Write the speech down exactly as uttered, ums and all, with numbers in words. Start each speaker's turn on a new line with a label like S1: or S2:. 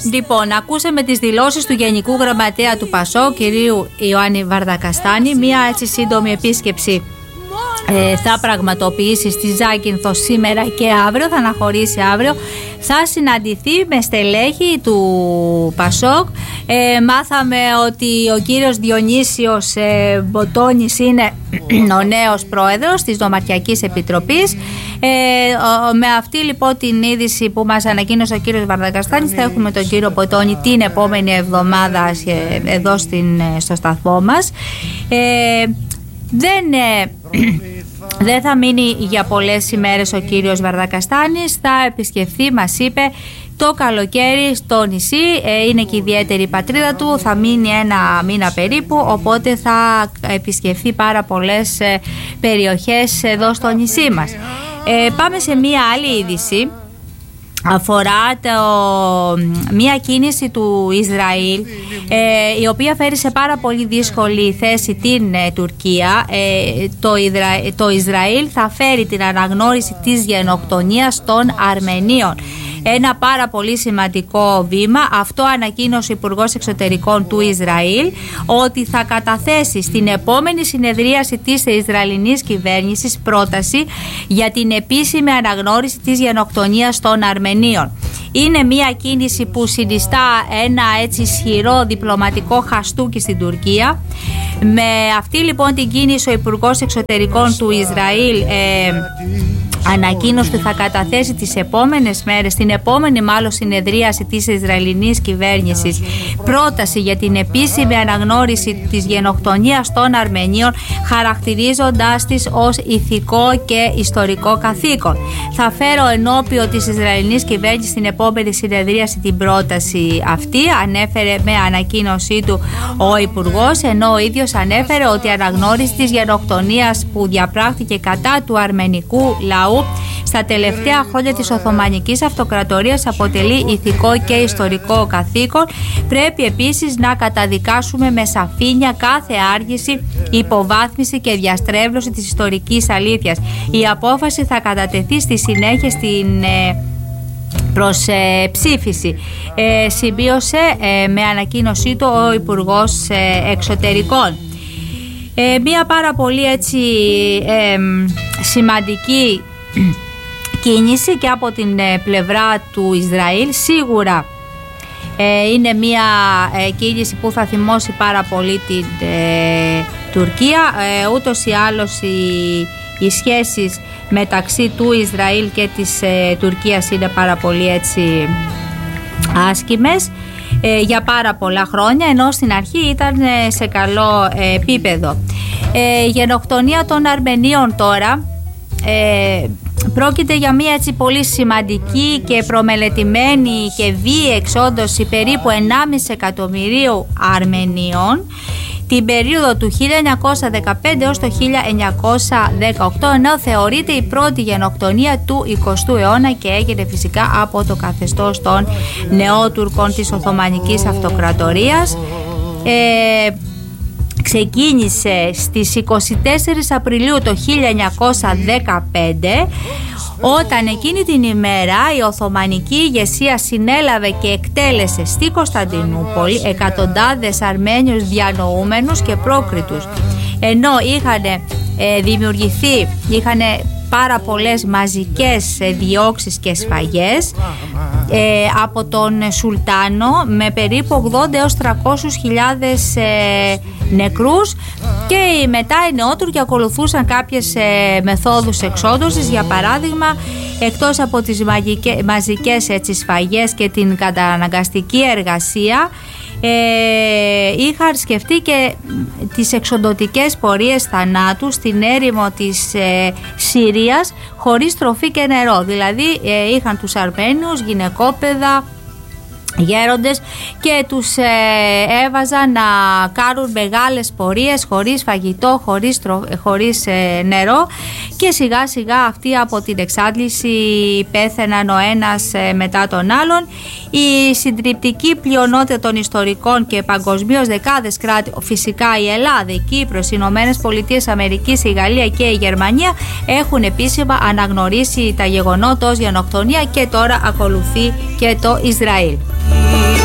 S1: Λοιπόν, ακούσαμε τις δηλώσεις του Γενικού Γραμματέα του ΠΑΣΟΚ, κυρίου Ιωάννη Βαρδακαστάνη. Μία έτσι σύντομη επίσκεψη ε, θα πραγματοποιήσει στη Ζάκυνθο σήμερα και αύριο, θα αναχωρήσει αύριο. Θα συναντηθεί με στελέχη του ΠΑΣΟΚ. Ε, μάθαμε ότι ο κύριος Διονύσιος ε, Μποτώνης είναι ο νέος πρόεδρος της Νομαρχιακής Επιτροπής. Ε, ο, με αυτή λοιπόν την είδηση που μας ανακοίνωσε ο κύριος Βαρδακαστάνης, θα έχουμε τον κύριο Μποτώνη την επόμενη εβδομάδα ε, εδώ στην, στο σταθμό μας. Ε, δεν... Ε, Δεν θα μείνει για πολλές ημέρες ο κύριος Βαρδακαστάνης, θα επισκεφθεί, μας είπε, το καλοκαίρι στο νησί, είναι και ιδιαίτερη η πατρίδα του, θα μείνει ένα μήνα περίπου, οπότε θα επισκεφθεί πάρα πολλές περιοχές εδώ στο νησί μας. Ε, πάμε σε μία άλλη είδηση. Αφορά το, μια κίνηση του Ισραήλ, ε, η οποία φέρει σε πάρα πολύ δύσκολη θέση την ε, Τουρκία. Ε, το, Ιδρα, το Ισραήλ θα φέρει την αναγνώριση της γενοκτονίας των Αρμενίων. Ένα πάρα πολύ σημαντικό βήμα. Αυτό ανακοίνωσε ο Υπουργός Εξωτερικών του Ισραήλ, ότι θα καταθέσει στην επόμενη συνεδρίαση της Ισραηλινής κυβέρνησης πρόταση για την επίσημη αναγνώριση της γενοκτονίας των Αρμενίων. Είναι μια κίνηση που συνιστά ένα έτσι ισχυρό διπλωματικό χαστούκι στην Τουρκία. Με αυτή λοιπόν την κίνηση ο Υπουργός Εξωτερικών του Ισραήλ ε, ανακοίνωσε ότι θα καταθέσει τις επόμενες μέρες, την επόμενη μάλλον συνεδρίαση της Ισραηλινής κυβέρνησης, πρόταση για την επίσημη αναγνώριση της γενοκτονίας των Αρμενίων, χαρακτηρίζοντάς της ως ηθικό και ιστορικό καθήκον. Θα φέρω ενώπιον της Ισραηλινής κυβέρνησης στην επόμενη συνεδρίαση την πρόταση αυτή, ανέφερε με ανακοίνωσή του ο Υπουργός, ενώ ο ίδιος ανέφερε ότι η αναγνώριση της γενοκτονίας που διαπράχθηκε κατά του αρμενικού λαού στα τελευταία χρόνια της Οθωμανικής Αυτοκρατορίας αποτελεί ηθικό και ιστορικό καθήκον. Πρέπει επίσης να καταδικάσουμε με σαφήνεια κάθε άργηση, υποβάθμιση και διαστρέβλωση της ιστορικής αλήθειας. Η απόφαση θα κατατεθεί στη συνέχεια στην ε, προς ε, ψήφιση, ε, συμπίωσε ε, με ανακοίνωσή του ο Υπουργός ε, Εξωτερικών. Ε, μία πάρα πολύ έτσι ε, σημαντική κίνηση και από την ε, πλευρά του Ισραήλ. Σίγουρα ε, είναι μία ε, κίνηση που θα θυμώσει πάρα πολύ την ε, Τουρκία. Ε, ούτως ή άλλως οι, οι σχέσεις μεταξύ του Ισραήλ και της ε, Τουρκίας είναι πάρα πολύ έτσι άσκημες ε, για πάρα πολλά χρόνια, ενώ στην αρχή ήταν ε, σε καλό ε, επίπεδο. Ε, η γενοκτονία των Αρμενίων τώρα ε, πρόκειται για μια έτσι πολύ σημαντική και προμελετημένη και βίαιη εξόντωση περίπου ενάμιση εκατομμυρίου Αρμενίων την περίοδο του χίλια εννιακόσια δεκαπέντε έως το χίλια εννιακόσια δεκαοκτώ, ενώ θεωρείται η πρώτη γενοκτονία του εικοστού αιώνα και έγινε φυσικά από το καθεστώς των Νεότουρκων της Οθωμανικής Αυτοκρατορίας. Ε, ξεκίνησε στις είκοσι τέσσερις Απριλίου το χίλια εννιακόσια δεκαπέντε, όταν εκείνη την ημέρα η Οθωμανική ηγεσία συνέλαβε και εκτέλεσε στη Κωνσταντινούπολη εκατοντάδες Αρμένιους διανοούμενους και πρόκριτους, ενώ είχαν ε, δημιουργηθεί, είχαν πάρα πολλές μαζικές διώξεις και σφαγές ε, από τον Σουλτάνο, με περίπου ογδόντα έως τριακόσιες χιλιάδες ε, νεκρούς, και μετά οι Νεότουρκοι ακολουθούσαν κάποιες ε, μεθόδους εξόντωσης. Για παράδειγμα, εκτός από τις μαγικές, μαζικές έτσι, σφαγές και την καταναγκαστική εργασία, Ε, είχαν σκεφτεί και τις εξοντωτικές πορείες θανάτου στην έρημο της ε, Συρίας χωρίς τροφή και νερό. Δηλαδή ε, είχαν τους Αρμένιους γυναικόπαιδα, γέροντες, και τους ε, έβαζαν να κάνουν μεγάλες πορείες χωρίς φαγητό, χωρίς, τρο, χωρίς ε, νερό, και σιγά σιγά αυτοί από την εξάντληση πέθαιναν ο ένας ε, μετά τον άλλον. Η συντριπτική πλειονότητα των ιστορικών και παγκοσμίως δεκάδες κράτη, φυσικά η Ελλάδα, η Κύπρος, οι Ηνωμένες Πολιτείες Αμερικής, η Γαλλία και η Γερμανία, έχουν επίσημα αναγνωρίσει τα γεγονότα ως γενοκτονία, και τώρα ακολουθεί και το Ισραήλ.
S2: ζωή.